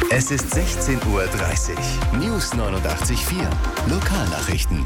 Es ist 16:30 Uhr. News 89.4. Lokalnachrichten.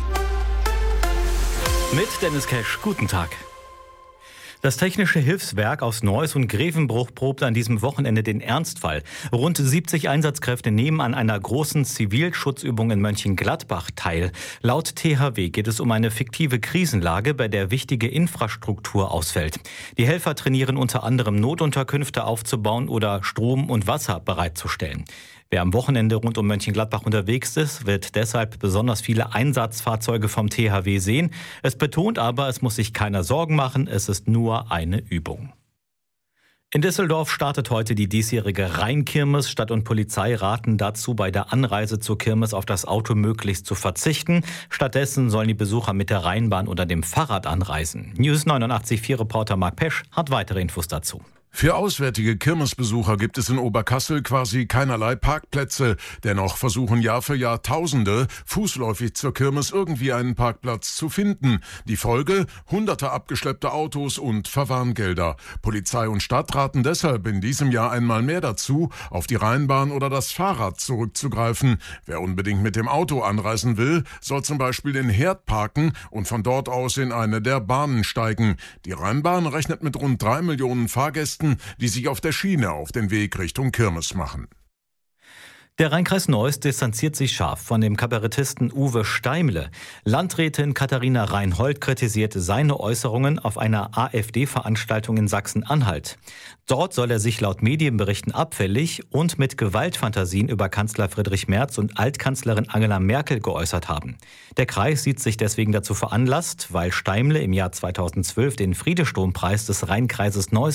Mit Dennis Cash, guten Tag. Das Technische Hilfswerk aus Neuss und Grevenbruch probt an diesem Wochenende den Ernstfall. Rund 70 Einsatzkräfte nehmen an einer großen Zivilschutzübung in Mönchengladbach teil. Laut THW geht es um eine fiktive Krisenlage, bei der wichtige Infrastruktur ausfällt. Die Helfer trainieren unter anderem Notunterkünfte aufzubauen oder Strom und Wasser bereitzustellen. Wer am Wochenende rund um Mönchengladbach unterwegs ist, wird deshalb besonders viele Einsatzfahrzeuge vom THW sehen. Es betont aber, es muss sich keiner Sorgen machen, es ist nur eine Übung. In Düsseldorf startet heute die diesjährige Rheinkirmes. Stadt und Polizei raten dazu, bei der Anreise zur Kirmes auf das Auto möglichst zu verzichten. Stattdessen sollen die Besucher mit der Rheinbahn oder dem Fahrrad anreisen. News 89.4 Reporter Marc Pesch hat weitere Infos dazu. Für auswärtige Kirmesbesucher gibt es in Oberkassel quasi keinerlei Parkplätze. Dennoch versuchen Jahr für Jahr Tausende, fußläufig zur Kirmes irgendwie einen Parkplatz zu finden. Die Folge? Hunderte abgeschleppte Autos und Verwarngelder. Polizei und Stadt raten deshalb in diesem Jahr einmal mehr dazu, auf die Rheinbahn oder das Fahrrad zurückzugreifen. Wer unbedingt mit dem Auto anreisen will, soll zum Beispiel in Herd parken und von dort aus in eine der Bahnen steigen. Die Rheinbahn rechnet mit rund 3 Millionen Fahrgästen, die sich auf der Schiene auf den Weg Richtung Kirmes machen. Der Rheinkreis Neuss distanziert sich scharf von dem Kabarettisten Uwe Steimle. Landrätin Katharina Reinhold kritisierte seine Äußerungen auf einer AfD-Veranstaltung in Sachsen-Anhalt. Dort soll er sich laut Medienberichten abfällig und mit Gewaltfantasien über Kanzler Friedrich Merz und Altkanzlerin Angela Merkel geäußert haben. Der Kreis sieht sich deswegen dazu veranlasst, weil Steimle im Jahr 2012 den Friedensturmpreis des Rheinkreises Neuss